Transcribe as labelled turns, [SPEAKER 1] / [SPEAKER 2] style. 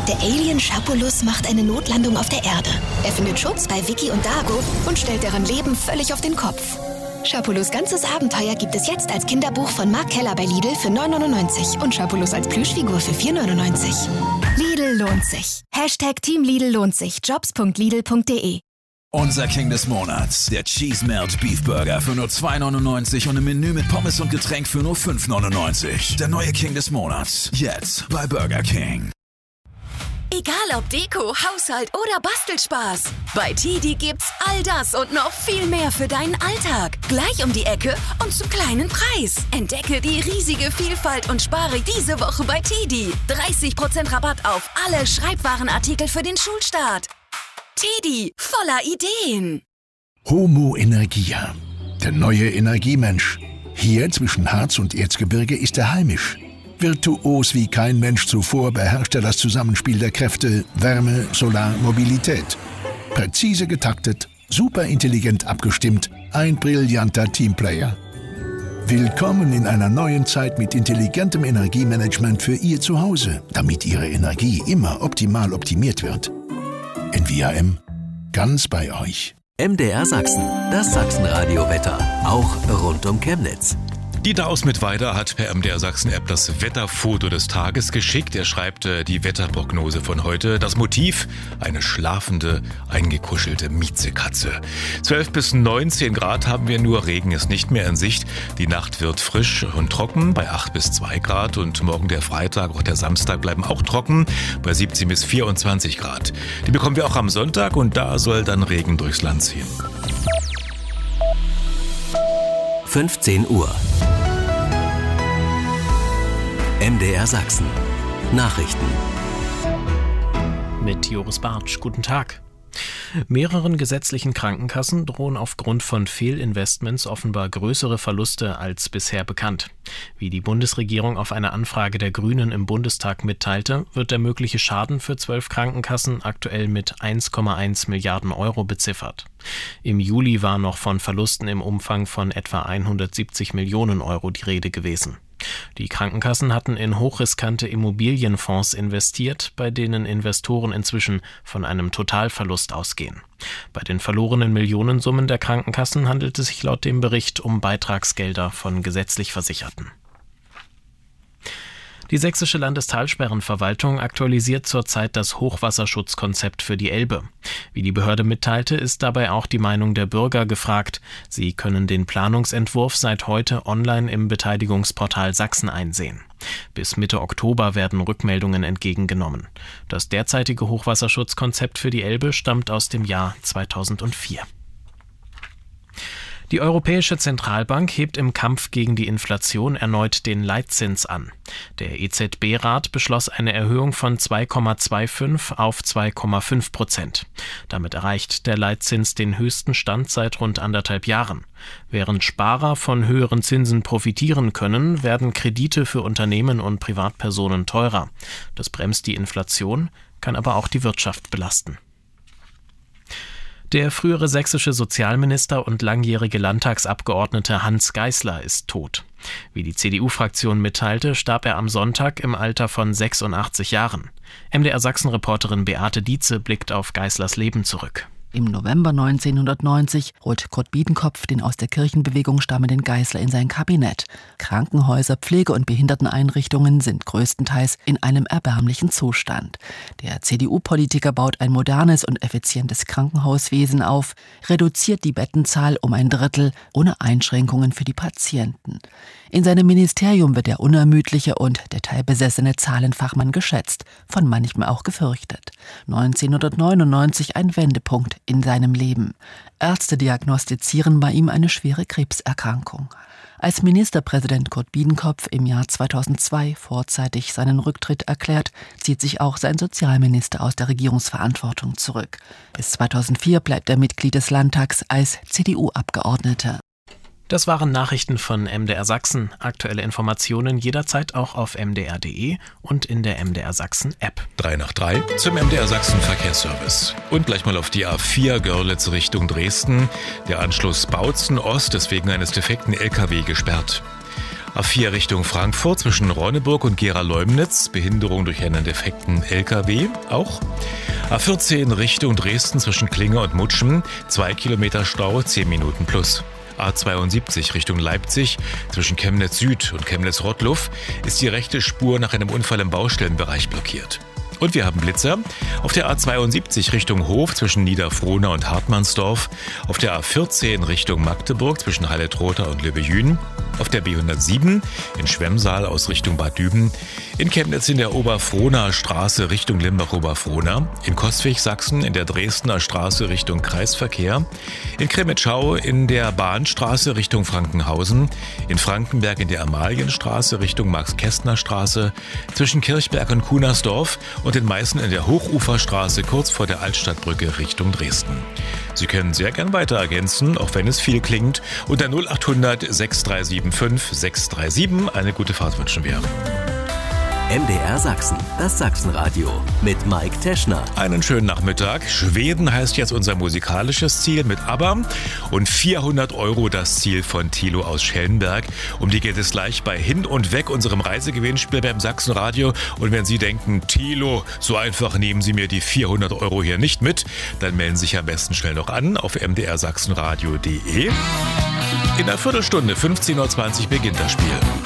[SPEAKER 1] Der Alien Schapulus macht eine Notlandung auf der Erde. Er findet Schutz bei Vicky und Dago und stellt deren Leben völlig auf den Kopf. Schapulus' ganzes Abenteuer gibt es jetzt als Kinderbuch von Mark Keller bei Lidl für 9,99 und Schapulus als Plüschfigur für 4,99. Lidl lohnt sich. #Team Lidl lohnt sich. Jobs.lidl.de.
[SPEAKER 2] Unser King des Monats, der Cheese Melt Beef Burger für nur 2,99 und im Menü mit Pommes und Getränk für nur 5,99. Der neue King des Monats, jetzt bei Burger King.
[SPEAKER 3] Egal ob Deko, Haushalt oder Bastelspaß. Bei TiDi gibt's all das und noch viel mehr für deinen Alltag. Gleich um die Ecke und zum kleinen Preis. Entdecke die riesige Vielfalt und spare diese Woche bei TiDi. 30% Rabatt auf alle Schreibwarenartikel für den Schulstart. TiDi, voller Ideen.
[SPEAKER 4] Homo Energia, der neue Energiemensch. Hier zwischen Harz und Erzgebirge ist er heimisch. Virtuos wie kein Mensch zuvor beherrscht er das Zusammenspiel der Kräfte Wärme, Solar, Mobilität. Präzise getaktet, superintelligent abgestimmt, ein brillanter Teamplayer. Willkommen in einer neuen Zeit mit intelligentem Energiemanagement für Ihr Zuhause, damit Ihre Energie immer optimal optimiert wird. NVAM, ganz bei euch.
[SPEAKER 5] MDR Sachsen, das Sachsenradio-Wetter, auch rund um Chemnitz.
[SPEAKER 6] Dieter aus Mittweida hat per MDR Sachsen-App das Wetterfoto des Tages geschickt. Er schreibt die Wetterprognose von heute. Das Motiv: eine schlafende, eingekuschelte Miezekatze. 12 bis 19 Grad haben wir, nur Regen ist nicht mehr in Sicht. Die Nacht wird frisch und trocken bei 8 bis 2 Grad. Und morgen der Freitag, auch der Samstag bleiben auch trocken bei 17 bis 24 Grad. Die bekommen wir auch am Sonntag und da soll dann Regen durchs Land ziehen.
[SPEAKER 5] 15 Uhr. MDR Sachsen. Nachrichten.
[SPEAKER 7] Mit Joris Bartsch. Guten Tag. Mehreren gesetzlichen Krankenkassen drohen aufgrund von Fehlinvestments offenbar größere Verluste als bisher bekannt. Wie die Bundesregierung auf eine Anfrage der Grünen im Bundestag mitteilte, wird der mögliche Schaden für 12 Krankenkassen aktuell mit 1,1 Milliarden Euro beziffert. Im Juli war noch von Verlusten im Umfang von etwa 170 Millionen Euro die Rede gewesen. Die Krankenkassen hatten in hochriskante Immobilienfonds investiert, bei denen Investoren inzwischen von einem Totalverlust ausgehen. Bei den verlorenen Millionensummen der Krankenkassen handelt es sich laut dem Bericht um Beitragsgelder von gesetzlich Versicherten. Die sächsische Landestalsperrenverwaltung aktualisiert zurzeit das Hochwasserschutzkonzept für die Elbe. Wie die Behörde mitteilte, ist dabei auch die Meinung der Bürger gefragt. Sie können den Planungsentwurf seit heute online im Beteiligungsportal Sachsen einsehen. Bis Mitte Oktober werden Rückmeldungen entgegengenommen. Das derzeitige Hochwasserschutzkonzept für die Elbe stammt aus dem Jahr 2004. Die Europäische Zentralbank hebt im Kampf gegen die Inflation erneut den Leitzins an. Der EZB-Rat beschloss eine Erhöhung von 2,25 auf 2,5%. Damit erreicht der Leitzins den höchsten Stand seit rund 1,5 Jahren. Während Sparer von höheren Zinsen profitieren können, werden Kredite für Unternehmen und Privatpersonen teurer. Das bremst die Inflation, kann aber auch die Wirtschaft belasten. Der frühere sächsische Sozialminister und langjährige Landtagsabgeordnete Hans Geisler ist tot. Wie die CDU-Fraktion mitteilte, starb er am Sonntag im Alter von 86 Jahren. MDR Sachsen-Reporterin Beate Dietze blickt auf Geislers Leben zurück.
[SPEAKER 8] Im November 1990 holt Kurt Biedenkopf den aus der Kirchenbewegung stammenden Geisler in sein Kabinett. Krankenhäuser, Pflege- und Behinderteneinrichtungen sind größtenteils in einem erbärmlichen Zustand. Der CDU-Politiker baut ein modernes und effizientes Krankenhauswesen auf, reduziert die Bettenzahl um 1/3 ohne Einschränkungen für die Patienten. In seinem Ministerium wird der unermüdliche und detailbesessene Zahlenfachmann geschätzt, von manchem auch gefürchtet. 1999 ein Wendepunkt in seinem Leben. Ärzte diagnostizieren bei ihm eine schwere Krebserkrankung. Als Ministerpräsident Kurt Biedenkopf im Jahr 2002 vorzeitig seinen Rücktritt erklärt, zieht sich auch sein Sozialminister aus der Regierungsverantwortung zurück. Bis 2004 bleibt er Mitglied des Landtags als CDU-Abgeordneter.
[SPEAKER 7] Das waren Nachrichten von MDR Sachsen. Aktuelle Informationen jederzeit auch auf mdr.de und in der MDR Sachsen App.
[SPEAKER 6] 3 nach 3 zum MDR Sachsen Verkehrsservice. Und gleich mal auf die A4 Görlitz Richtung Dresden. Der Anschluss Bautzen Ost ist wegen eines defekten LKW gesperrt. A4 Richtung Frankfurt zwischen Ronneburg und Gera-Leumnitz, Behinderung durch einen defekten LKW auch. A14 Richtung Dresden zwischen Klinge und Mutschen, 2 Kilometer Stau, 10 Minuten plus. A72 Richtung Leipzig zwischen Chemnitz Süd und Chemnitz-Rottluff ist die rechte Spur nach einem Unfall im Baustellenbereich blockiert. Und wir haben Blitzer auf der A72 Richtung Hof zwischen Niederfrohna und Hartmannsdorf, auf der A14 Richtung Magdeburg zwischen Halle-Trotha und Löbejün, auf der B107 in Schwemmsaal aus Richtung Bad Düben, in Chemnitz in der Oberfrohnaer Straße Richtung Limbach-Oberfrohna, in Coswig, Sachsen in der Dresdner Straße Richtung Kreisverkehr, in Kremitschau in der Bahnstraße Richtung Frankenhausen, in Frankenberg in der Amalienstraße Richtung Max-Kästner-Straße, zwischen Kirchberg und Kunersdorf und in Meißen in der Hochuferstraße kurz vor der Altstadtbrücke Richtung Dresden. Sie können sehr gern weiter ergänzen, auch wenn es viel klingt, unter 0800 6375 637. Eine gute Fahrt wünschen wir.
[SPEAKER 5] MDR Sachsen, das Sachsenradio mit Mike Teschner.
[SPEAKER 6] Einen schönen Nachmittag. Schweden heißt jetzt unser musikalisches Ziel mit ABBA und 400 € das Ziel von Thilo aus Schellenberg. Um die geht es gleich bei Hin und Weg, unserem Reisegewinnspiel beim Sachsenradio. Und wenn Sie denken, Thilo, so einfach nehmen Sie mir die 400 € hier nicht mit, dann melden Sie sich am besten schnell noch an auf mdrsachsenradio.de. In einer Viertelstunde, 15:20 Uhr, beginnt das Spiel.